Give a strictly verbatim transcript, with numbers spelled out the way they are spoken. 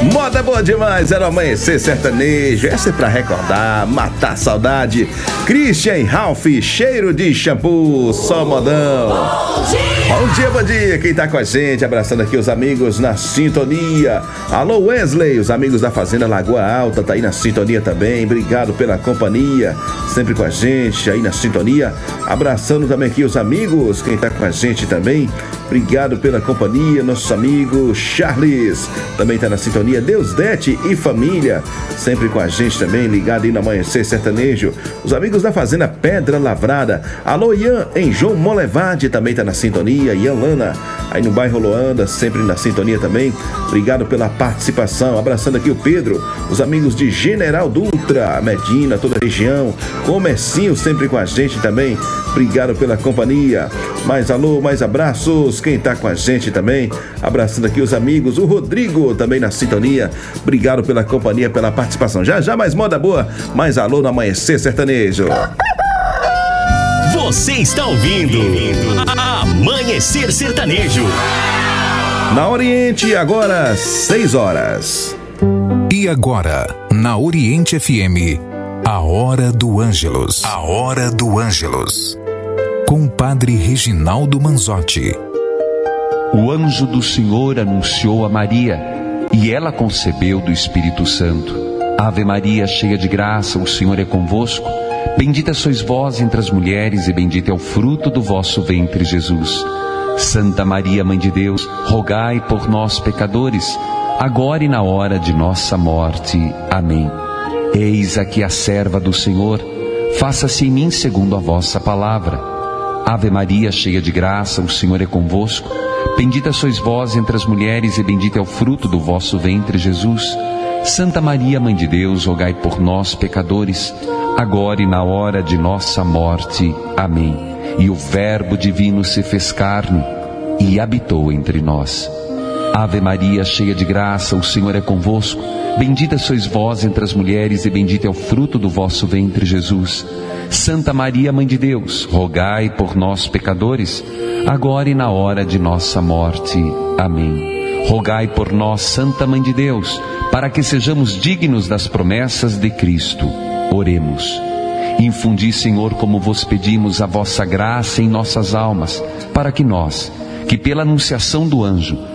Moda boa demais, era o Amanhecer Sertanejo. Essa é pra recordar, matar a saudade. Christian e Ralph, cheiro de shampoo, só modão. Bom dia. Bom dia, bom dia. Quem tá com a gente, abraçando aqui os amigos na sintonia. Alô, Wesley, os amigos da Fazenda Lagoa Alta, tá aí na sintonia também. Obrigado pela companhia, sempre com a gente aí na sintonia. Abraçando também aqui os amigos, quem tá com a gente também. Obrigado pela companhia, nossos amigos Charles, também tá na sintonia. Deusdete e família, sempre com a gente também, ligado aí no Amanhecer Sertanejo. Os amigos da Fazenda Pedra Lavrada. Alô, Ian em João Molevade, também tá na sintonia. Ian Lana, aí no bairro Loanda, sempre na sintonia também. Obrigado pela participação. Abraçando aqui o Pedro, os amigos de General Dutra, Medina, toda a região. Comercinho sempre com a gente também. Obrigado pela companhia. Mais alô, mais abraços. Quem tá com a gente também, abraçando aqui os amigos. O Rodrigo também na sintonia. Obrigado pela companhia, pela participação. Já já mais moda boa, mais alô no Amanhecer Sertanejo. Você está ouvindo Amanhecer Sertanejo. Na Oriente, agora seis horas. E agora, na Oriente F M, a Hora do Ângelus. A Hora do Ângelus. Com o Padre Reginaldo Manzotti. O anjo do Senhor anunciou a Maria, e ela concebeu do Espírito Santo. Ave Maria, cheia de graça, o Senhor é convosco. Bendita sois vós entre as mulheres, e bendito é o fruto do vosso ventre, Jesus. Santa Maria, Mãe de Deus, rogai por nós, pecadores, agora e na hora de nossa morte. Amém. Eis aqui a serva do Senhor, faça-se em mim segundo a vossa palavra. Ave Maria, cheia de graça, o Senhor é convosco. Bendita sois vós entre as mulheres, e bendito é o fruto do vosso ventre, Jesus. Santa Maria, Mãe de Deus, rogai por nós, pecadores, agora e na hora de nossa morte. Amém. E o Verbo divino se fez carne e habitou entre nós. Ave Maria, cheia de graça, o Senhor é convosco. Bendita sois vós entre as mulheres, e bendito é o fruto do vosso ventre, Jesus. Santa Maria, Mãe de Deus, rogai por nós, pecadores, agora e na hora de nossa morte. Amém. Rogai por nós, Santa Mãe de Deus, para que sejamos dignos das promessas de Cristo. Oremos. Infundi, Senhor, como vos pedimos, a vossa graça em nossas almas, para que nós, que pela anunciação do anjo